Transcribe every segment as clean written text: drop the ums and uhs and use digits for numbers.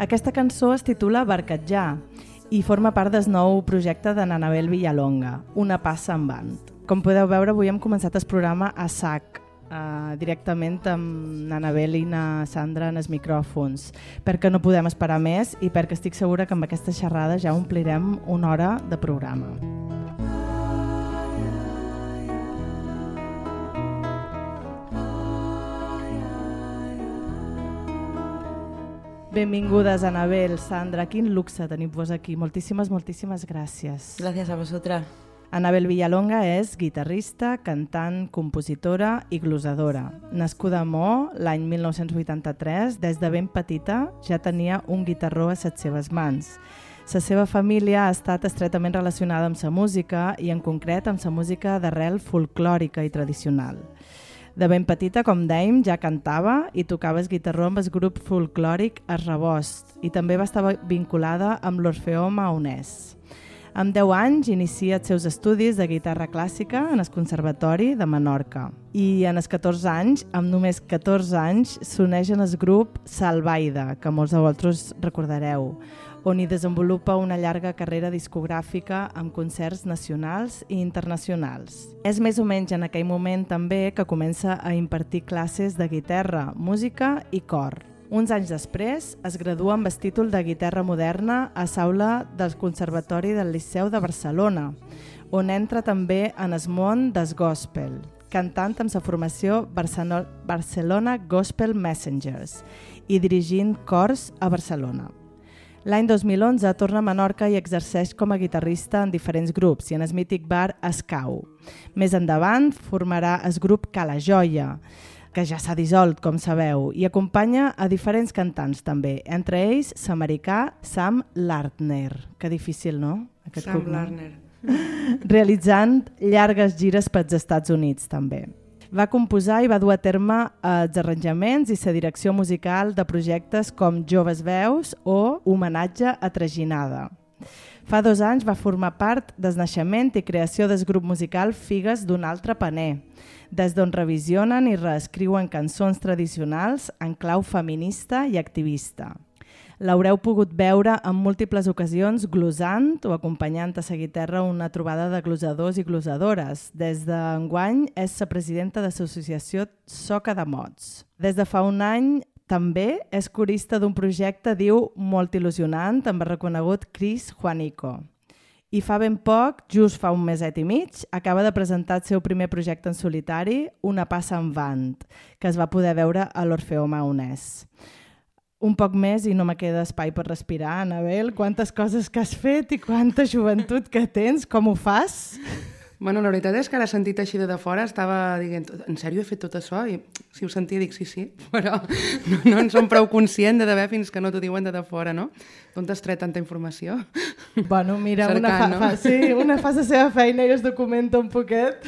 Aquesta cançó es titula Barcatjar i forma part del nou projecte de n'Anabel Villalonga, Una passa en band. Com podeu veure, avui hem començat el programa a sac, directament amb n'Anabel i na Sandra en els micròfons, perquè no podem esperar més i perquè estic segura que amb aquesta xerrada ja omplirem una hora de programa. Benvingudes, Anabel, Sandra, quin luxe tenir-vos aquí. Moltíssimes gràcies. Gracias a vosotras. Anabel Villalonga és guitarrista, cantant, compositora i glosadora. Nascuda a Maó l'any 1983, des de ben petita ja tenia un guitarró a les seves mans. La seva família ha estat estretament relacionada amb la música i en concret amb la música d'arrel folclòrica i tradicional. De ben petita, com dèiem, ja cantava i tocava el guitarró amb el grup folclòric Es Rebost i també va estar vinculada amb l'Orfeó Maonès. Amb 10 anys inicia els seus estudis de guitarra clàssica en el Conservatori de Menorca i en els 14 anys, amb només 14 anys, s'uneix en el grup Salvaida, que molts de vosaltres recordareu, on hi desenvolupa una llarga carrera discogràfica amb concerts nacionals i internacionals. És més o menys en aquell moment també que comença a impartir classes de guitarra, música i cor. Uns anys després es gradua amb el títol de guitarra moderna a l'aula del Conservatori del Liceu de Barcelona, on entra també en el món del gospel, cantant amb la formació Barcelona Gospel Messengers i dirigint cors a Barcelona. L'any 2011 torna a Menorca i exerceix com a guitarrista en diferents grups i en el mític bar Escau. Més endavant formarà el grup Cala Joia, que ja s'ha dissolt, com sabeu, i acompanya a diferents cantants també, entre ells l'americà Sam Lardner. Que difícil, no? Sam Lardner. Realitzant llargues gires pels Estats Units també. Va composar i va dur a terme els arranjaments i la direcció musical de projectes com Joves Veus o Homenatge a Traginada. Fa 2 anys va formar part del naixement i creació del grup musical Figues d'un altre paner, des d'on revisionen i reescriuen cançons tradicionals en clau feminista i activista. L'haureu pogut veure en múltiples ocasions glosant o acompanyant a la guitarra una trobada de glosadors i glosadores. Des d'enguany és la presidenta de l'associació Soca de Mots. Des de fa un any també és corista d'un projecte, diu, molt il·lusionant amb el reconegut Chris Juanico. I fa ben poc, just fa un meset i mig, acaba de presentar el seu primer projecte en solitari, Una passa en band, que es va poder veure a l'Orfeó Maonès. Un poc més i no me queda espai per respirar, Anabel. Quantes coses que has fet i quanta joventut que tens. Com ho fas? Bueno, la veritat és que ara sentit així de fora estava dient, en sèrio he fet tot això? I si ho sentia dic sí, però no en som prou conscient d'haver fins que no t'ho diuen de fora, no? D'on t'has tret tanta informació? Bueno, mira, cercant, una fa la seva feina i es documenta un poquet.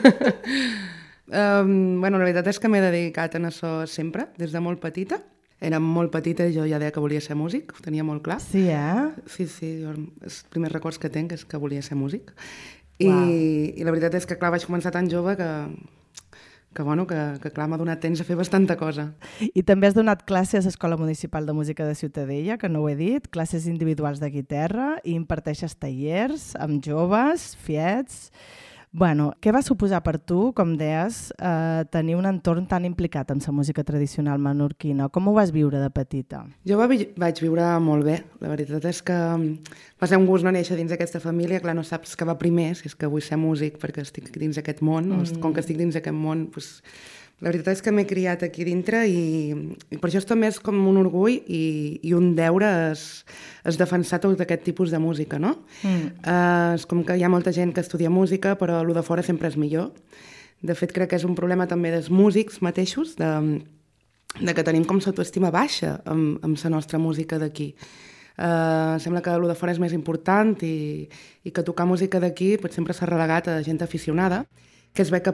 Bueno, la veritat és que m'he dedicat a això sempre, des de molt petita. Era molt petita i jo ja deia que volia ser músic, ho tenia molt clar. Sí, eh? Sí, jo, els primers records que tenc és que volia ser músic. I la veritat és que, clar, vaig començar tan jove que clar, m'ha donat temps a fer bastanta cosa. I també has donat classes a l'Escola Municipal de Música de Ciutadella, que no ho he dit, classes individuals de guitarra i imparteixes tallers amb joves, fiets. Bueno, què va suposar per tu, com deies, tenir un entorn tan implicat amb la música tradicional menorquina? Com ho vas viure de petita? Jo vaig viure molt bé. La veritat és que va ser un gust no néixer dins d'aquesta família. Clar, no saps què va primer, si és que vull ser músic perquè estic dins d'aquest món, o com que estic dins d'aquest món, doncs, la veritat és que m'he criat aquí dintre i per això també és com un orgull i un deure es defensar tot aquest tipus de música, no? És com que hi ha molta gent que estudia música, però el de fora sempre és millor. De fet, crec que és un problema també dels músics mateixos, de que tenim com l'autoestima baixa amb la nostra música d'aquí. Sembla que el de fora és més important i que tocar música d'aquí sempre s'ha relegat a gent aficionada, que es ve que